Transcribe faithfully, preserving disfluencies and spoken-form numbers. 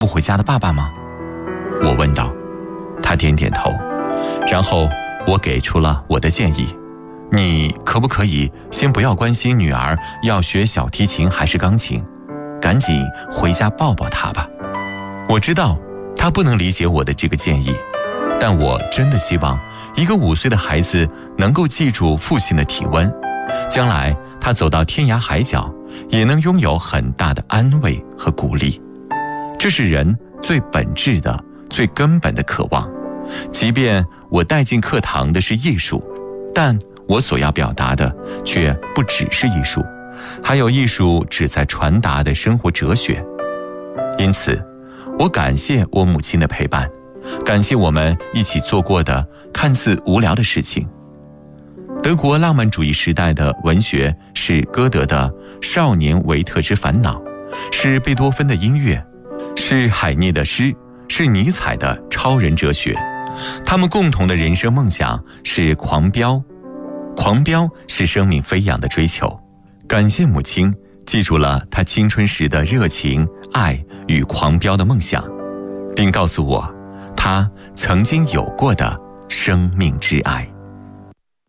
不回家的爸爸吗？我问道。他点点头，然后我给出了我的建议：你可不可以先不要关心女儿要学小提琴还是钢琴，赶紧回家抱抱她吧。我知道他不能理解我的这个建议，但我真的希望一个五岁的孩子能够记住父亲的体温，将来他走到天涯海角也能拥有很大的安慰和鼓励。这是人最本质的、最根本的渴望。即便我带进课堂的是艺术，但我所要表达的却不只是艺术，还有艺术旨在传达的生活哲学。因此我感谢我母亲的陪伴，感谢我们一起做过的看似无聊的事情。德国浪漫主义时代的文学是歌德的《少年维特之烦恼》，是贝多芬的音乐，是海涅的诗，是尼采的超人哲学。他们共同的人生梦想是狂飙，狂飙是生命飞扬的追求。感谢母亲记住了她青春时的热情、爱与狂飙的梦想，并告诉我她曾经有过的生命之爱。